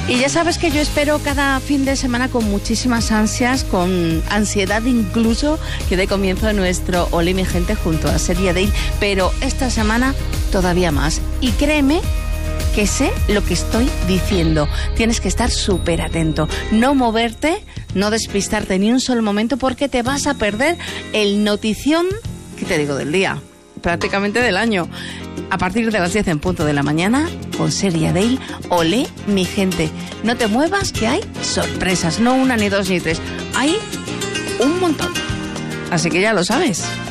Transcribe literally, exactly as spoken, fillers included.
Y ya sabes que yo espero cada fin de semana con muchísimas ansias, con ansiedad incluso, que dé comienzo nuestro Olé mi gente junto a Serie Dale, pero esta semana todavía más. Y créeme que sé lo que estoy diciendo. Tienes que estar súper atento, no moverte, no despistarte ni un solo momento, porque te vas a perder el notición, ¿qué te digo?, del día, prácticamente del año. A partir de las diez en punto de la mañana, con Serie Dale, Olé mi gente. No te muevas, que hay sorpresas, no una, ni dos, ni tres. Hay un montón. Así que ya lo sabes.